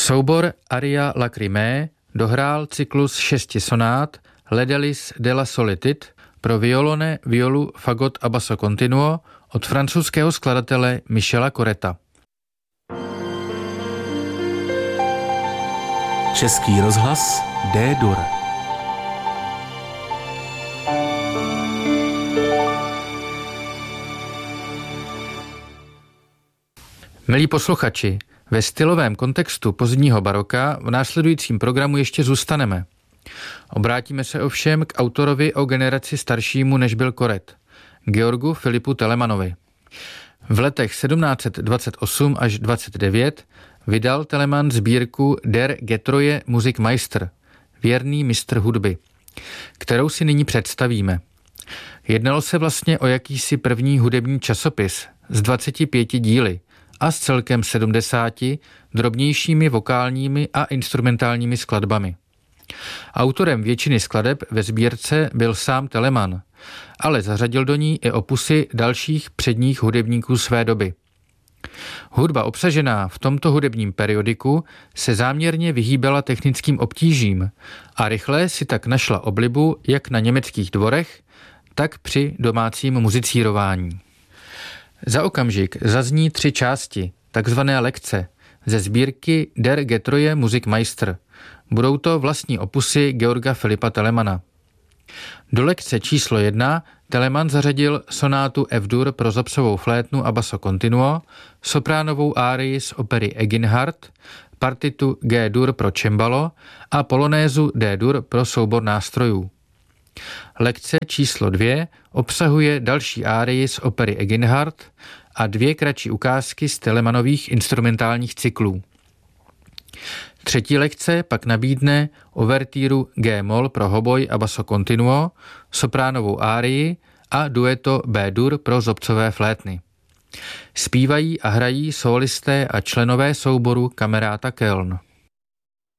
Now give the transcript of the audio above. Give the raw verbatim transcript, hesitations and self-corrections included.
Soubor Aria Lacrymae dohrál cyklus šesti sonát Ledelis della Solitude pro violone, violu, fagot a basso continuo od francouzského skladatele Michela Correta. Český rozhlas D-dur. Milí posluchači, ve stylovém kontextu pozdního baroka v následujícím programu ještě zůstaneme. Obrátíme se ovšem k autorovi o generaci staršímu, než byl Corret, Georgu Filipu Telemanovi. V letech sedmnáct dvacet osm až dvacet devět vydal Telemann sbírku Der getreue Musikmeister, věrný mistr hudby, kterou si nyní představíme. Jednalo se vlastně o jakýsi první hudební časopis s dvaceti pěti díly a s celkem sedmdesáti drobnějšími vokálními a instrumentálními skladbami. Autorem většiny skladeb ve sbírce byl sám Telemann, ale zařadil do ní i opusy dalších předních hudebníků své doby. Hudba obsažená v tomto hudebním periodiku se záměrně vyhýbala technickým obtížím a rychle si tak našla oblibu jak na německých dvorech, tak při domácím muzicírování. Za okamžik zazní tři části, takzvané lekce, ze sbírky Der getreue Musikmeister. Budou to vlastní opusy Georga Filipa Telemanna. Do lekce číslo jedna Telemann zařadil sonátu F-dur pro zopsovou flétnu a basso continuo, sopránovou árii z opery Eginhard, partitu G-dur pro cembalo a polonézu D-dur pro soubor nástrojů. Lekce číslo dvě obsahuje další árii z opery Eginhard a dvě kratší ukázky z Telemannových instrumentálních cyklů. Třetí lekce pak nabídne overtýru G-moll pro hoboj a basso continuo, sopránovou árii a dueto B-dur pro zobcové flétny. Zpívají a hrají sólisté a členové souboru Kameráta Köln.